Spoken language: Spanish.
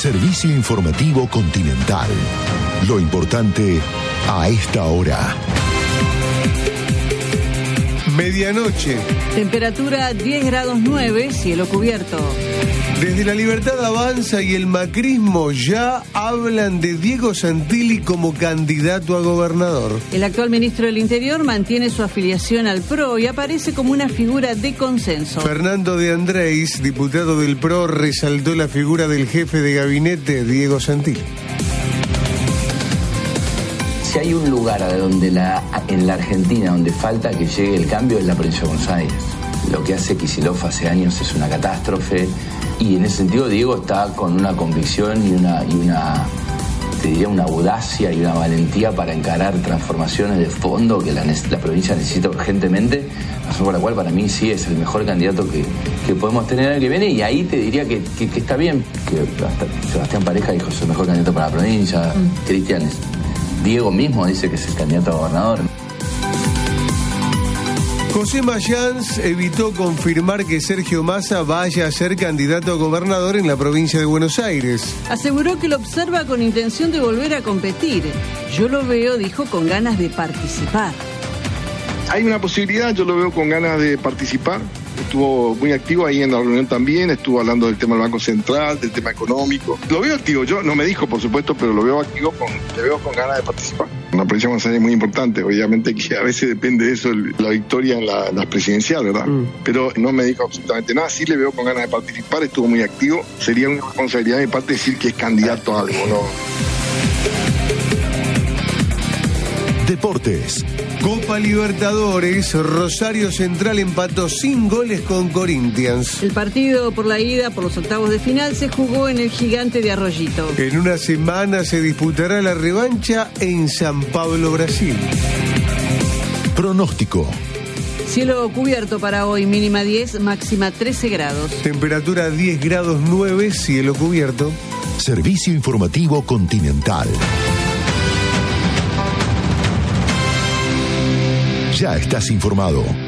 Servicio Informativo Continental. Lo importante a esta hora. Medianoche. Temperatura 10 grados 9, cielo cubierto. Desde La Libertad Avanza y el macrismo ya hablan de Diego Santilli como candidato a gobernador. El actual ministro del Interior mantiene su afiliación al PRO y aparece como una figura de consenso. Fernando de Andrés, diputado del PRO, resaltó la figura del jefe de gabinete, Diego Santilli. Si hay un lugar en la Argentina donde falta que llegue el cambio es la provincia de Buenos Aires. Lo que hace Kicillof hace años es una catástrofe y en ese sentido Diego está con una convicción y una audacia y una valentía para encarar transformaciones de fondo que la provincia necesita urgentemente, razón por la cual para mí sí es el mejor candidato que podemos tener el año que viene, y ahí te diría que está bien, que hasta Sebastián Pareja dijo es el mejor candidato para la provincia, Cristian Diego mismo dice que es el candidato a gobernador. José Mayans evitó confirmar que Sergio Massa vaya a ser candidato a gobernador en la provincia de Buenos Aires. Aseguró que lo observa con intención de volver a competir. Yo lo veo, dijo, con ganas de participar. Hay una posibilidad, yo lo veo con ganas de participar. Estuvo muy activo ahí en la reunión también, estuvo hablando del tema del Banco Central, del tema económico. Lo veo activo, yo no me dijo por supuesto, pero lo veo activo, le veo con ganas de participar. Una provincia de Buenos Aires es muy importante, obviamente que a veces depende de eso la victoria en las presidenciales, ¿verdad? Pero no me dijo absolutamente nada, sí le veo con ganas de participar, estuvo muy activo. Sería una responsabilidad de mi parte decir que es candidato a algo, ¿no? Deportes. Copa Libertadores, Rosario Central empató sin goles con Corinthians. El partido por la ida por los octavos de final se jugó en el Gigante de Arroyito. En una semana se disputará la revancha en San Pablo, Brasil. Pronóstico. Cielo cubierto para hoy, mínima 10, máxima 13 grados. Temperatura 10 grados 9, cielo cubierto. Servicio Informativo Continental. Ya estás informado.